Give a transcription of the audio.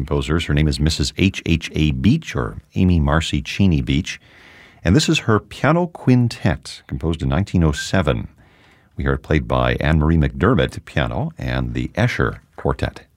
composers. Her name is Mrs. H.H.A. Beach, or Amy Marcy Cheney Beach. And this is her piano quintet, composed in 1907. We hear it played by Anne-Marie McDermott, piano, and the Escher Quartet.